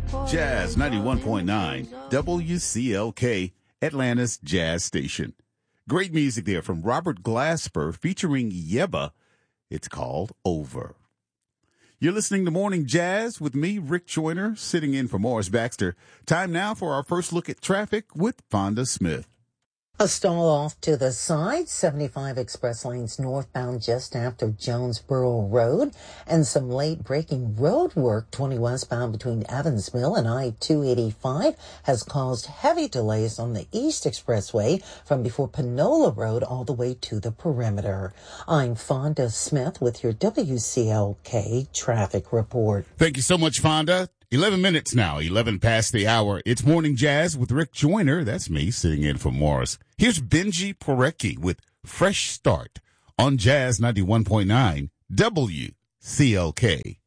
Jazz 91.9 WCLK, Atlanta's Jazz Station. Great music there from Robert Glasper featuring Yebba. It's called Over. You're listening to Morning Jazz with me, Rick Joyner, sitting in for Morris Baxter. Time now for our first look at traffic with Fonda Smith. A stall off to the side, 75 express lanes northbound just after Jonesboro Road, and some late breaking road work 20 westbound between Evansville and I-285 has caused heavy delays on the East Expressway from before Panola Road all the way to the perimeter. I'm Fonda Smith with your WCLK traffic report. Thank you so much, Fonda. 11 minutes now, 11 past the hour. It's Morning Jazz with Rick Joyner. That's me sitting in for Morris. Here's Benji Porecki with Fresh Start on Jazz 91.9 WCLK.